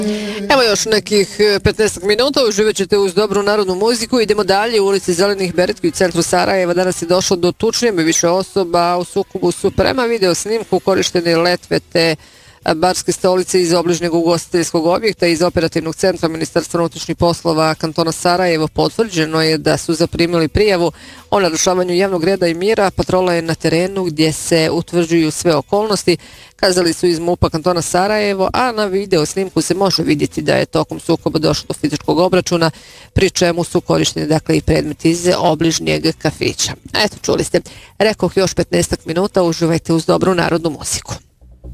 Evo još nekih 15 minuta, uživat ćete uz dobru narodnu muziku. Idemo dalje u ulici Zelenih Beretki u centru Sarajeva. Danas je došlo do tučnje više osoba. U sukobu su prema video snimku korištene letve te barske stolice iz obližnjeg ugostiteljskog objekta iz operativnog centra Ministarstva unutrašnjih poslova kantona Sarajevo. Potvrđeno je da su zaprimili prijavu o narušavanju javnog reda i mira. Patrola je na terenu gdje se utvrđuju sve okolnosti, kazali su iz MUP-a kantona Sarajevo, a na video snimku se može vidjeti da je tokom sukoba došlo do fizičkog obračuna, pri čemu su korišteni dakle i predmeti iz obližnjeg kafića. Eto, čuli ste, rekoh još 15 minuta, uživajte uz dobru narodnu muziku.